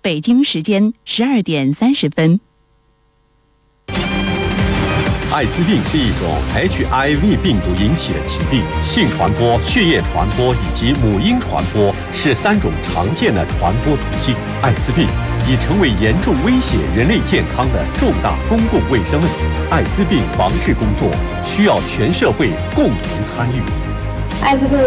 北京时间12:30。 艾滋病是一种 HIV 病毒引起的疾病，性传播、血液传播以及母婴传播是3种常见的传播途径。艾滋病已成为严重威胁人类健康的重大公共卫生问题。艾滋病防治工作需要全社会共同参与。 艾滋病